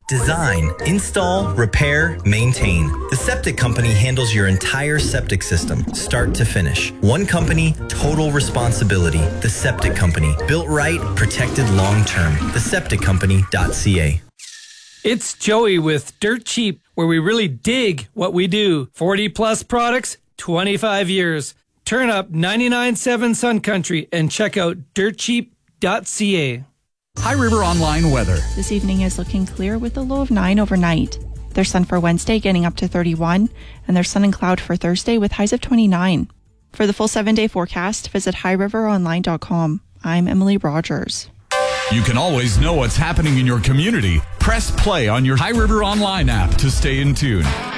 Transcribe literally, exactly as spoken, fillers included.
Design, install, repair, maintain. The Septic Company handles your entire septic system, start to finish. One company, total responsibility. The Septic Company. Built right, protected long term. the septic company dot c a. It's Joey with Dirt Cheap, where we really dig what we do. forty plus products, twenty-five years. Turn up ninety-nine point seven Sun Country and check out dirt cheap dot c a. High River Online weather. This evening is looking clear with a low of nine overnight. There's sun for Wednesday getting up to thirty-one, and there's sun and cloud for Thursday with highs of twenty-nine. For the full seven-day forecast, visit high river online dot com. I'm Emily Rogers. You can always know what's happening in your community. Press play on your High River Online app to stay in tune.